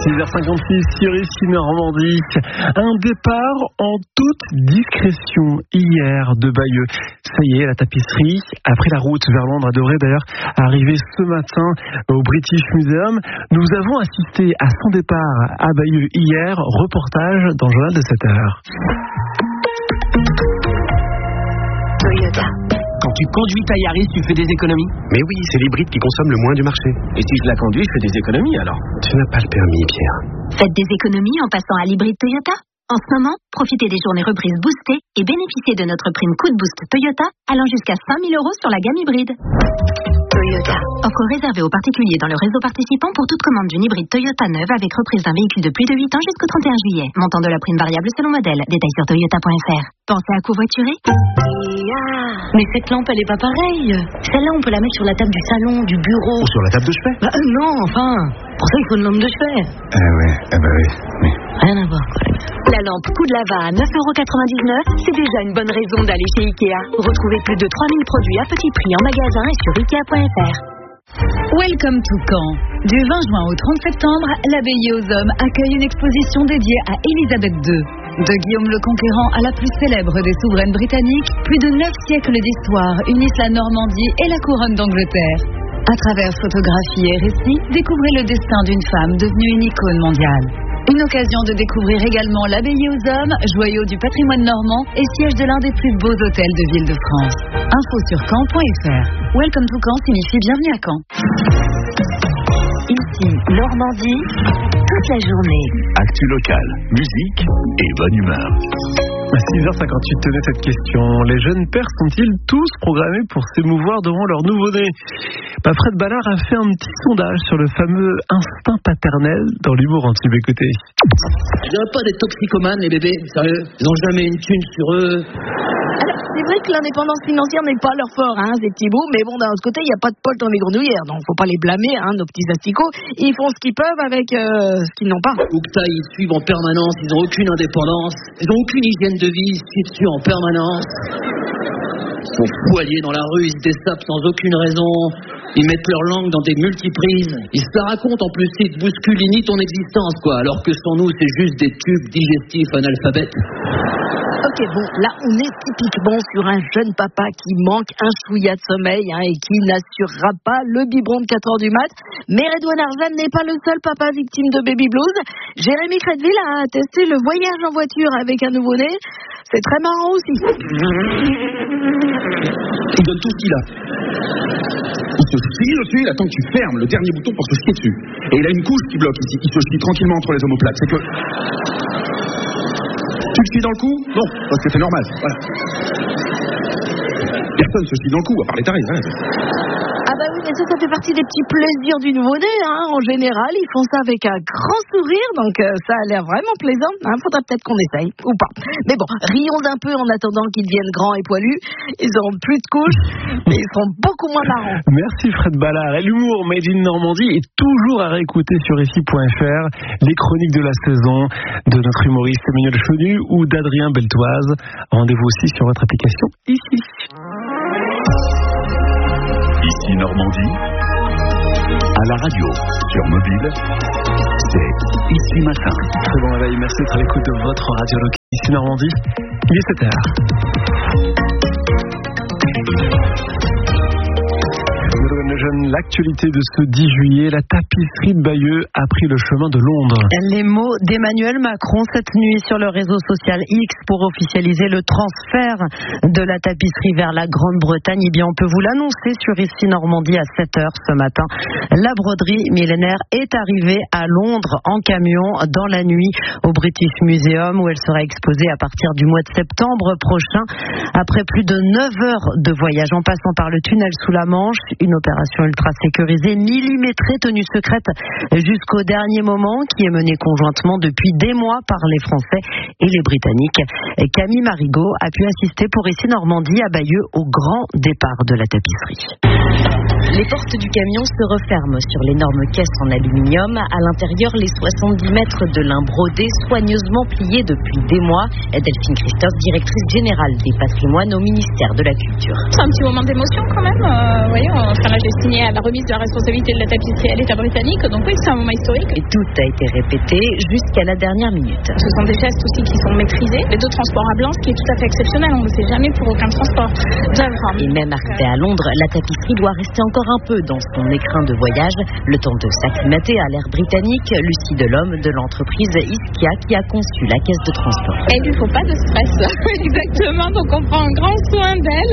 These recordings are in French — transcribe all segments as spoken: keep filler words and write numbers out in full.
six heures cinquante-six sur ici Normandie. Un départ en toute discrétion hier de Bayeux. Ça y est, la tapisserie, après la route vers Londres, devrait d'ailleurs arriver ce matin au British Museum. Nous avons assisté à son départ à Bayeux hier. Reportage dans le journal de sept heures. Toyota. Quand tu conduis ta Yaris, tu fais des économies? Mais oui, c'est l'hybride qui consomme le moins du marché. Et si je la conduis, je fais des économies alors? Tu n'as pas le permis, Pierre. Faites des économies en passant à l'hybride Toyota. En ce moment, profitez des journées reprises boostées et bénéficiez de notre prime coup de boost Toyota allant jusqu'à cinq mille euros sur la gamme hybride. Toyota. Offre réservée aux particuliers dans le réseau participant pour toute commande d'une hybride Toyota neuve avec reprise d'un véhicule de plus de huit ans jusqu'au trente et un juillet. Montant de la prime variable selon modèle. Détails sur toyota point f r. Pensez à covoiturer? Mais cette lampe, elle est pas pareille. Celle-là, on peut la mettre sur la table du salon, du bureau. Ou sur la table de chevet. Bah, euh, non, enfin. Pour ça, il faut une lampe de chevet. Ah ouais, ah bah oui, oui. Rien à voir, quoi. La lampe coup de lava à neuf euros quatre-vingt-dix-neuf, c'est déjà une bonne raison d'aller chez Ikea. Retrouvez plus de trois mille produits à petit prix en magasin et sur ikea point f r. Welcome to Caen. Du vingt juin au trente septembre, l'abbaye aux hommes accueille une exposition dédiée à Élisabeth deux. De Guillaume le Conquérant à la plus célèbre des souveraines britanniques, plus de neuf siècles d'histoire unissent la Normandie et la couronne d'Angleterre. À travers photographies et récits, découvrez le destin d'une femme devenue une icône mondiale. Une occasion de découvrir également l'abbaye aux hommes, joyau du patrimoine normand et siège de l'un des plus beaux hôtels de ville de France. Info sur caen point f r. Welcome to Caen signifie bienvenue à Caen. Ici, Normandie, toute la journée. Actu locale, musique et bonne humeur. À six heures cinquante-huit, tenez cette question. Les jeunes pères sont-ils tous programmés pour s'émouvoir devant leur nouveau-né? Bah, Fred Ballard a fait un petit sondage sur le fameux instinct paternel dans l'humour antibes. Écoutez. Je dirais pas des toxicomanes, les bébés, sérieux. Ils n'ont jamais une thune sur eux. Alors, c'est vrai que l'indépendance financière n'est pas leur fort, hein, ces petits bouts, mais bon, d'un autre côté, il n'y a pas de pote dans les grenouillères, donc faut pas les blâmer, hein, nos petits asticots. Ils font ce qu'ils peuvent avec euh, ce qu'ils n'ont pas. Oukta, ils suivent en permanence, ils n'ont aucune indépendance, ils n'ont aucune hygiène de vie, ils se suivent dessus en permanence. Ils sont foiliers dans la rue, ils se dessapent sans aucune raison, ils mettent leur langue dans des multiprises, ils se la racontent en plus, ils te bousculent, ils nient ton existence, quoi, alors que sans nous, c'est juste des tubes digestifs analphabètes. Ok, bon, là, on est typiquement sur un jeune papa qui manque un chouïa de sommeil, hein, et qui n'assurera pas le biberon de quatre heures du mat. Mais Redouane Arjan n'est pas le seul papa victime de baby blues. Jérémy Crédville a testé le voyage en voiture avec un nouveau-né. C'est très marrant aussi. Il donne tout ce qu'il a. Il se chie dessus, il attend que tu fermes le dernier bouton pour se chier dessus. Et il a une couche qui bloque ici. Il se chie tranquillement entre les omoplates. C'est que... Tu le chies dans le cou? Non, parce que c'est normal. Voilà. Personne se chie dans le cou, à part les tarés. Hein. Ah bah oui, mais ça, ça fait partie des petits plaisirs du nouveau-né, hein. En général, ils font ça avec un grand sourire, donc euh, ça a l'air vraiment plaisant. Hein. Faudra peut-être qu'on essaye, ou pas. Mais bon, rions un peu en attendant qu'ils deviennent grands et poilus. Ils auront plus de couches, mais ils seront beaucoup moins marrants. Merci Fred Ballard. Et l'humour Made in Normandie est toujours à réécouter sur ici point f r. Les chroniques de la saison de notre humoriste Emmanuel Chenu ou d'Adrien Beltoise. Rendez-vous aussi sur votre application ici. Ici Normandie, à la radio, sur mobile, c'est Ici Matin. Très bon réveil, merci d'être à l'écoute de votre radio locale. Ici Normandie, il est sept heures. L'actualité de ce dix juillet, la tapisserie de Bayeux a pris le chemin de Londres. Les mots d'Emmanuel Macron cette nuit sur le réseau social X pour officialiser le transfert de la tapisserie vers la Grande-Bretagne. Eh bien, on peut vous l'annoncer sur Ici Normandie à sept heures ce matin. La broderie millénaire est arrivée à Londres en camion dans la nuit au British Museum où elle sera exposée à partir du mois de septembre prochain. Après plus de neuf heures de voyage en passant par le tunnel sous la Manche, une opération ultra sécurisée, millimétrée, tenue secrète jusqu'au dernier moment, qui est menée conjointement depuis des mois par les Français et les Britanniques. Camille Marigot a pu assister pour Ici Normandie à Bayeux au grand départ de la tapisserie. Les portes du camion se referment sur l'énorme caisse en aluminium. À l'intérieur, les soixante-dix mètres de lin brodé, soigneusement pliés depuis des mois. Delphine Christophe, directrice générale des patrimoines au ministère de la Culture. C'est un petit moment d'émotion quand même. Euh, vous voyez, on fait là, j'ai signé à la remise de la responsabilité de la tapisserie à l'État britannique. Donc oui, c'est un moment historique. Et tout a été répété jusqu'à la dernière minute. Ce sont des gestes aussi qui sont maîtrisés. Les deux transports à blanc, ce qui est tout à fait exceptionnel. On ne le fait jamais pour aucun transport d'œuvre. Et même arrivée à Londres, la tapisserie doit rester encore un peu dans son écrin de voyage, le temps de s'acclimater à l'ère britannique. Lucie Delhomme de l'entreprise Iskia qui a conçu la caisse de transport. Elle lui faut pas de stress. Exactement, donc on prend un grand soin d'elle.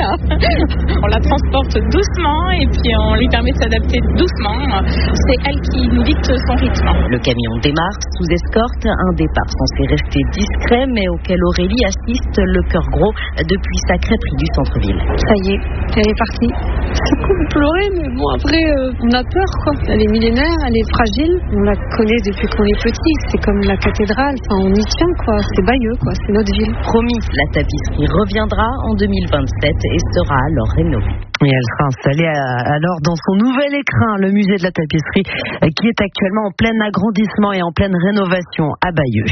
On la transporte doucement et puis on lui permet de s'adapter doucement. C'est elle qui nous dicte son rythme. Le camion démarre sous escorte, un départ censé rester discret mais auquel Aurélie assiste le cœur gros depuis sa crêperie du centre-ville. Ça y est, elle est partie. C'est cool de pleurer, mais bon après euh, on a peur quoi. Elle est millénaire, elle est fragile, on la connaît depuis qu'on est petit, c'est comme la cathédrale, enfin on y tient quoi, c'est Bayeux quoi, c'est notre ville. Promis, la tapisserie reviendra en deux mille vingt-sept et sera alors rénovée. Et elle sera installée alors dans son nouvel écrin, le musée de la tapisserie, qui est actuellement en plein agrandissement et en pleine rénovation à Bayeux.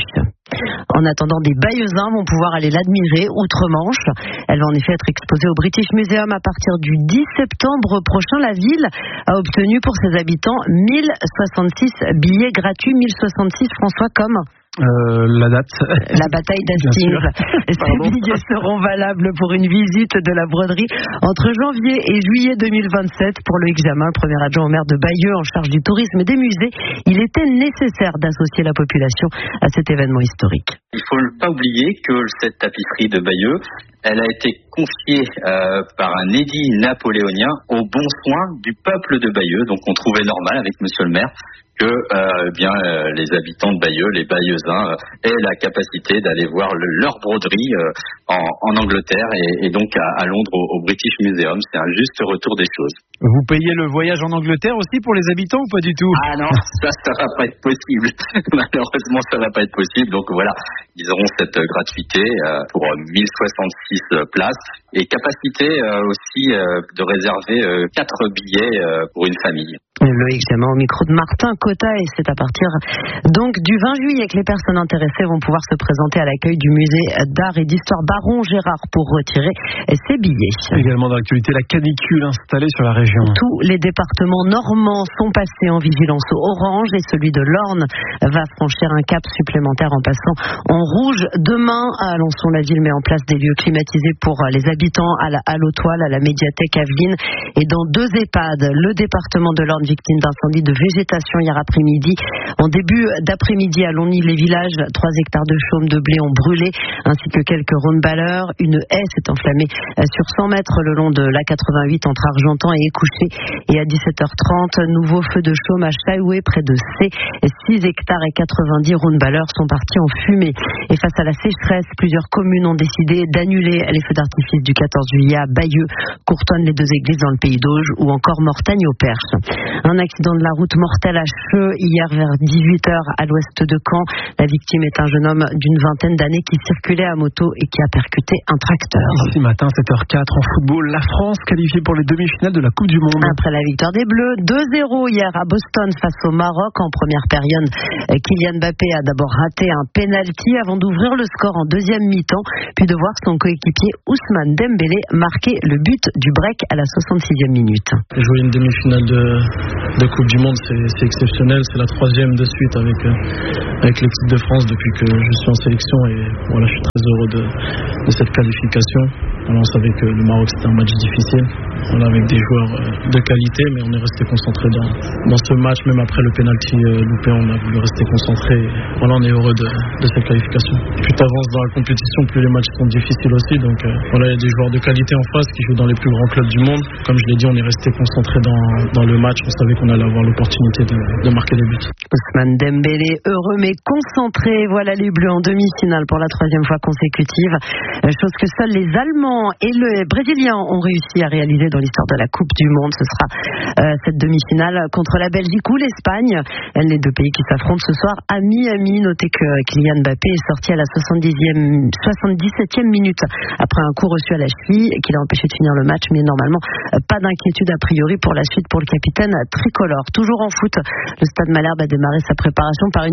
En attendant, des Bayeuxins vont pouvoir aller l'admirer outre-Manche. Elle va en effet être exposée au British Museum à partir du dix septembre prochain. La ville a obtenu pour ses habitants mille soixante-six billets gratuits, mille soixante-six François comme Euh, la date. La bataille d'Hastings. Ces billets seront valables pour une visite de la broderie entre janvier et juillet deux mille vingt-sept. Pour Loïc Jamin, premier adjoint au maire de Bayeux en charge du tourisme et des musées, il était nécessaire d'associer la population à cet événement historique. Il ne faut pas oublier que cette tapisserie de Bayeux, elle a été confiée euh, par un édit napoléonien au bon soin du peuple de Bayeux. Donc on trouvait normal avec monsieur le maire que euh, bien euh, les habitants de Bayeux, les Bayeuxins, euh, aient la capacité d'aller voir le, leur broderie euh, en, en Angleterre et, et donc à, à Londres au, au British Museum. C'est un juste retour des choses. Vous payez le voyage en Angleterre aussi pour les habitants ou pas du tout? Ah non, ça, ça va pas être possible. Malheureusement, ça va pas être possible. Donc voilà, ils auront cette gratuité euh, pour mille soixante-six places et capacité euh, aussi euh, de réserver euh, quatre billets euh, pour une famille. Loïc Jamin au micro de Martin Cotta, et c'est à partir donc du vingt juillet que les personnes intéressées vont pouvoir se présenter à l'accueil du musée d'art et d'histoire Baron Gérard pour retirer ses billets. Également dans l'actualité, la canicule installée sur la région. Tous les départements normands sont passés en vigilance orange et celui de l'Orne va franchir un cap supplémentaire en passant en rouge. Demain, à Alençon, la ville met en place des lieux climatisés pour les habitants à, la, à l'Autoile, à la médiathèque Aveline et dans deux EHPAD. Le département de l'Orne victime d'incendie de végétation hier après-midi. En début d'après-midi à Longny-les-Villages, trois hectares de chaume de blé ont brûlé, ainsi que quelques rondeballeurs. Une haie s'est enflammée sur cent mètres le long de l'A quatre-vingt-huit entre Argentan et Écouché. Et à dix-sept heures trente, nouveau feu de chaume à Chaoué près de C. six hectares et quatre-vingt-dix rondeballeurs sont partis en fumée. Et face à la sécheresse, plusieurs communes ont décidé d'annuler les feux d'artifice du quatorze juillet à Bayeux, Courtonne, les deux églises dans le Pays d'Auge ou encore Mortagne au Perche. Un accident de la route mortel à Cheux hier vers dix-huit heures à l'ouest de Caen. La victime est un jeune homme d'une vingtaine d'années qui circulait à moto et qui a percuté un tracteur. Ce matin, sept heures quatre en football, la France qualifiée pour les demi-finales de la Coupe du Monde. Après la victoire des Bleus, deux zéro hier à Boston face au Maroc en première période. Kylian Mbappé a d'abord raté un penalty avant d'ouvrir le score en deuxième mi-temps, puis de voir son coéquipier Ousmane Dembélé marquer le but du break à la soixante-sixième minute. Jouer une demi-finale de, de Coupe du Monde, c'est, c'est exceptionnel. C'est la troisième de suite avec, euh, avec l'équipe de France depuis que je suis en sélection. Et voilà, je suis très heureux de, de cette qualification. Alors, on savait que le Maroc c'était un match difficile, voilà, avec des joueurs euh, de qualité, mais on est resté concentré dans, dans ce match. Même après le penalty euh, loupé, on a voulu rester concentré. Voilà, on est heureux de, de cette qualification. Plus tu avances dans la compétition, plus les matchs sont difficiles aussi. Donc euh, voilà, il y a des joueurs de qualité en face qui jouent dans les plus grands clubs du monde. Comme je l'ai dit, on est resté concentré dans, dans le match. On savait qu'on allait avoir l'opportunité de, de marquer des buts. Ousmane Dembélé, heureux mais concentré. Voilà les Bleus en demi-finale pour la troisième fois consécutive. Chose que seuls les Allemands et les Brésiliens ont réussi à réaliser dans l'histoire de la Coupe du Monde. Ce sera euh, cette demi-finale contre la Belgique ou l'Espagne. Les deux pays qui s'affrontent ce soir à Miami. Notez que Kylian Mbappé est sorti à la soixante-dixième, soixante-dix-septième minute après un coup reçu à la cheville qui l'a empêché de finir le match. Mais normalement, pas d'inquiétude a priori pour la suite pour le capitaine tricolore. Toujours en foot, le Stade Malherbe a démarré sa préparation par une victoire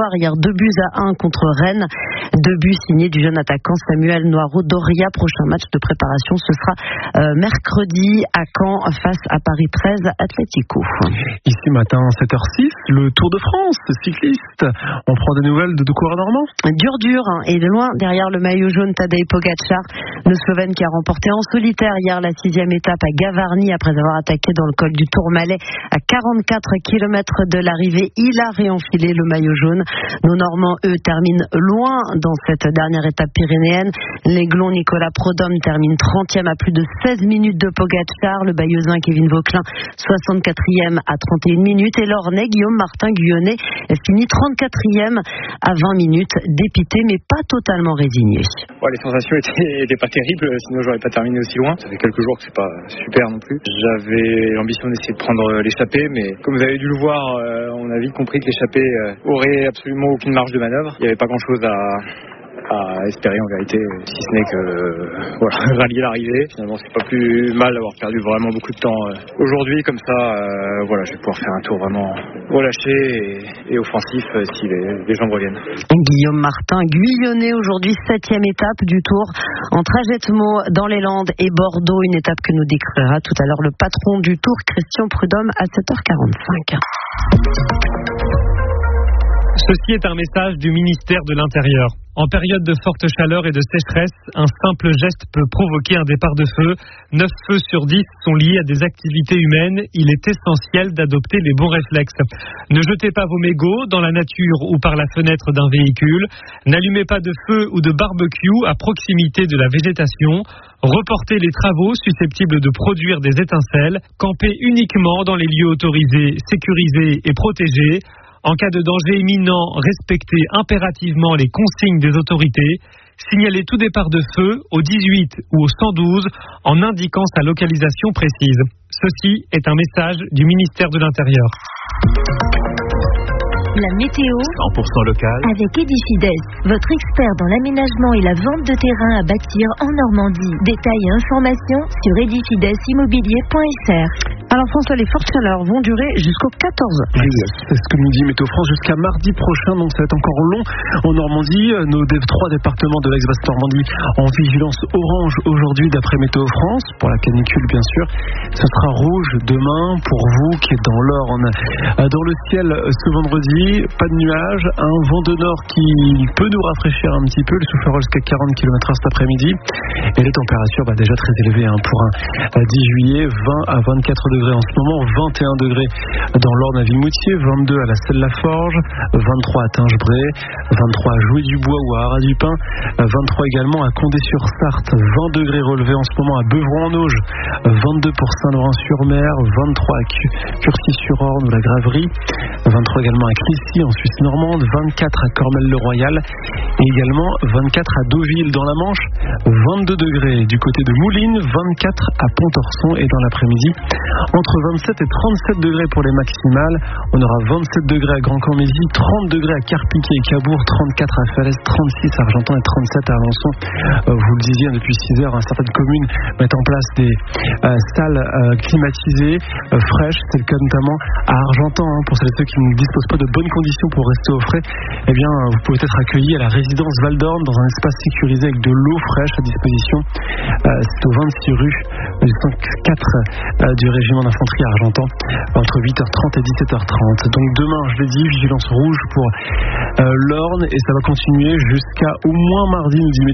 victoire hier, deux buts à un contre Rennes. Deux buts signés du jeune attaquant Samuel Noiro-Doria. Prochain match de préparation, ce sera euh, mercredi à Caen face à Paris treize Atlético. Ici matin, sept heures six, le Tour de France cycliste. On prend des nouvelles de deux coureurs normands. Dur dur hein, et de loin derrière le maillot jaune Tadej Pogačar, le Slovène qui a remporté en solitaire hier la sixième étape à Gavarnie après avoir attaqué dans le col du Tourmalet à quarante-quatre kilomètres de l'arrivée. Il a réenfilé le maillot jaune. Nos Normands, eux, terminent loin dans cette dernière étape pyrénéenne. L'Aiglon Nicolas Prodhomme termine trentième à plus de seize minutes de Pogačar. Le Bayeuxin Kevin Vauquelin soixante-quatrième à trente et une minutes. Et l'Ornais Guillaume Martin Guyonnet finit trente-quatrième à vingt minutes. Dépité mais pas totalement résigné. Ouais, les sensations étaient, étaient pas terribles, sinon j'aurais pas terminé aussi loin. Ça fait quelques jours que c'est pas super non plus. J'avais l'ambition d'essayer de prendre l'échappée, mais comme vous avez dû le voir, euh, on a vite compris que l'échappée euh, aurait absolument aucune marge de manœuvre. Il n'y avait pas grand chose à... à espérer en vérité, si ce n'est que euh, voilà, rallier l'arrivée. Finalement, c'est pas plus mal d'avoir perdu vraiment beaucoup de temps euh, aujourd'hui, comme ça, euh, voilà, je vais pouvoir faire un tour vraiment relâché et, et offensif euh, si les, les jambes reviennent. Guillaume Martin Guyonnet aujourd'hui, septième étape du Tour en Trajetmo dans les Landes et Bordeaux, une étape que nous décrira tout à l'heure le patron du Tour, Christian Prudhomme, à sept heures quarante-cinq. Ceci est un message du ministère de l'Intérieur. En période de forte chaleur et de sécheresse, un simple geste peut provoquer un départ de feu. neuf feux sur dix sont liés à des activités humaines. Il est essentiel d'adopter les bons réflexes. Ne jetez pas vos mégots dans la nature ou par la fenêtre d'un véhicule. N'allumez pas de feu ou de barbecue à proximité de la végétation. Reportez les travaux susceptibles de produire des étincelles. Campez uniquement dans les lieux autorisés, sécurisés et protégés. En cas de danger imminent, respectez impérativement les consignes des autorités. Signalez tout départ de feu au dix-huit ou au cent douze en indiquant sa localisation précise. Ceci est un message du ministère de l'Intérieur. La météo cent pour cent local avec Edifides, votre expert dans l'aménagement et la vente de terrain à bâtir en Normandie. Détails et informations sur edifides immobilier point f r. Alors François, les fortes chaleurs vont durer jusqu'au quatorze. Oui, c'est ce que nous dit Météo France jusqu'à mardi prochain, donc ça va être encore long en Normandie. Nos trois départements de l'ex-Basse Normandie en vigilance orange aujourd'hui d'après Météo France, pour la canicule bien sûr. Ce sera rouge demain pour vous qui êtes dans l'Orne. Dans le ciel ce vendredi, pas de nuages, un vent de nord qui peut nous rafraîchir un petit peu, le soufflera jusqu'à quarante kilomètres heure cet après-midi. Et les températures bah, déjà très élevées hein, pour un dix juillet, vingt à vingt-quatre degrés en ce moment, vingt et un degrés dans l'Orne à Vimoutier, vingt-deux à la Selle-la-Forge, vingt-trois à Tingebray, vingt-trois à Jouy-du-Bois ou à Arras-du-Pin, vingt-trois également à Condé-sur-Sarthe, vingt degrés relevés en ce moment à Beuvron-en-Auge, vingt-deux pour Saint-Laurent-sur-Mer, vingt-trois à Curcy-sur-Orne ou la Graverie, vingt-trois également à Crissy en Suisse normande, vingt-quatre à Cormel-le-Royal et également vingt-quatre à Deauville dans la Manche, vingt-deux degrés du côté de Moulines, vingt-quatre à Pont-Orson et dans l'après-midi entre vingt-sept et trente-sept degrés pour les maximales. On aura vingt-sept degrés à Grand-Cormézy, trente degrés à Carpiquet et Cabourg, trente-quatre à Falaise, trente-six à Argentan et trente-sept à Alençon. Euh, vous le disiez, depuis six heures, hein, certaines communes mettent en place des euh, salles euh, climatisées, euh, fraîches. C'est le cas notamment à Argentan, hein, pour celles et ceux qui ne disposent pas de bonnes conditions pour rester au frais. Eh bien, vous pouvez être accueillis à la résidence Val d'Orne dans un espace sécurisé avec de l'eau fraîche à disposition. Euh, c'est au vingt-six rue du cinq-quatre euh, du régiment d'infanterie à Argentan, entre huit heures trente et dix-sept heures trente. Donc demain, je l'ai dit, vigilance rouge pour euh, l'Orne et ça va continuer jusqu'à au moins mardi, nous dit